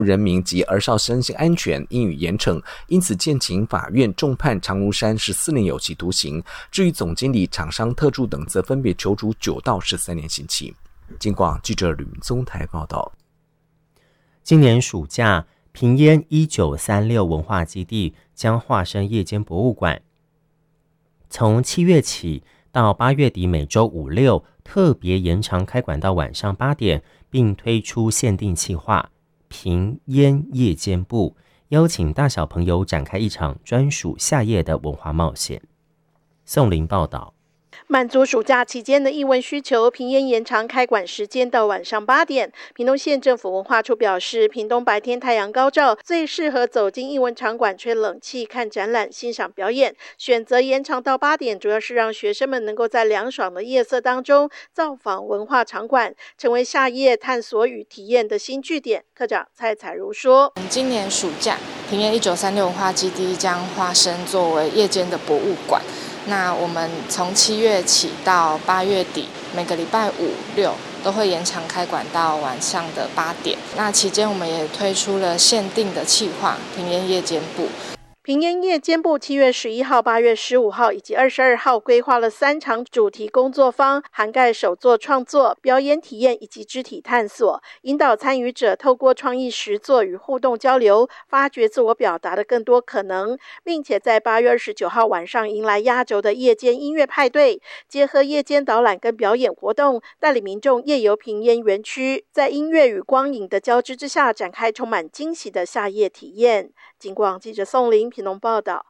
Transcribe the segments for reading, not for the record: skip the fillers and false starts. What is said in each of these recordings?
人民及儿少身心安全应予严惩，因此建请法院重判常如山14年有期徒刑。至于总经理、厂商、特助等，则分别求处9到13年刑期。警广记者吕明宗台报道。 今年暑假，屏烟1936文化基地将化身夜间博物馆，从7月起到8月底，每周5、6特别延长开馆到晚上8点，并推出限定企划屏烟夜间部，邀请大小朋友展开一场专属夏夜的文化冒险。宋林报道。 满足暑假期间的艺文需求，屏烟延长开馆时间到晚上8点。屏东县政府文化处表示，屏东白天太阳高照，最适合走进艺文场馆吹冷气、看展览、欣赏表演。选择延长到8点，主要是让学生们能够在凉爽的夜色当中造访文化场馆，成为夏夜探索与体验的新据点。科长蔡彩如说， 今年暑假，屏烟1936文化基地将化身作为夜间的博物馆。那我们从7月起到8月底，每个礼拜5、6都会延长开馆到晚上的8点。那期间我们也推出了限定的企划屏烟夜间部。 屏烟夜间部7月11号、8月15号以及22号规划了3场主题工作坊，涵盖手作创作、表演体验以及肢体探索，引导参与者透过创意实作与互动交流，发掘自我表达的更多可能，并且在8月29号晚上迎来压轴的夜间音乐派对，结合夜间导览跟表演活动，带领民众夜游屏烟园区，在音乐与光影的交织之下，展开充满惊喜的夏夜体验。警广记者宋林屏东报道。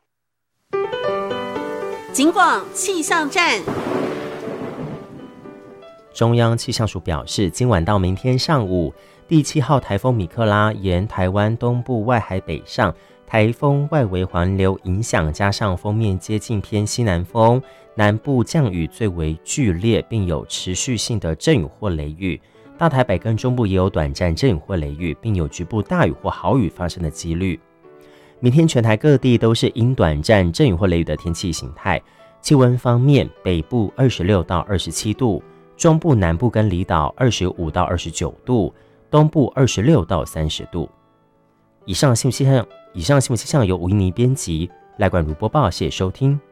警广气象站。 中央气象署表示，今晚到明天上午，第7号台风米克拉沿台湾东部外海北上，台风外围环流影响，加上锋面接近偏西南风，南部降雨最为剧烈，并有持续性的阵雨或雷雨。大台北跟中部也有短暂阵雨或雷雨，并有局部大雨或豪雨发生的几率。明天全台各地都是因短暂阵雨或雷雨的天气形态。气温方面，北部26到27度，中部南部跟离岛25到29度，东部26到30度。以上新闻气象由吴怡妮编辑，赖冠如播报，谢谢收听。